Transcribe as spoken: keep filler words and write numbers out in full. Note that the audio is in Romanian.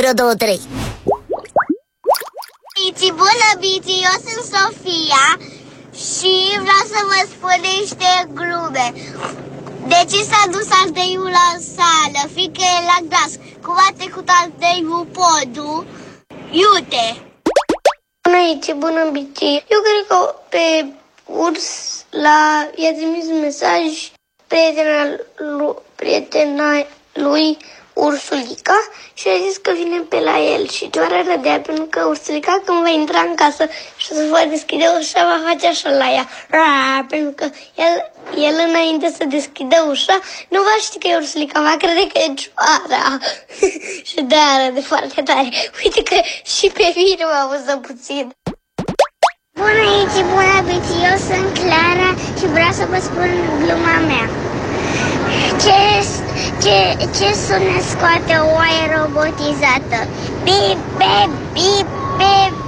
zero două trei. Bici, bună, Bici, eu sunt Sofia și vreau să vă spun niște glume. De ce s-a dus ardeiul la sală? Fiindcă e la glas. Cum a trecut ardeiul podul? Iute! Bună, Bici, bună, Bici. Eu cred că pe urs la... i-a trimis un mesaj prietena lui, prietena lui Ursulica și a zis că vine pe la el și doar râdea pentru că Ursulica când va intra în casă și să va deschide ușa va face așa la ea. Ra, pentru că el, el înainte să deschidă ușa nu va ști că e Ursulica, va crede că e cioara și de-aia râde foarte tare. Uite că și pe mine mă amuză puțin. Bună, Ici, bună, Bici, eu sunt Clara și vreau să vă spun gluma mea. Ce, ce, ce sunet scoate o oaie robotizată? Bip, bip, bip, bip.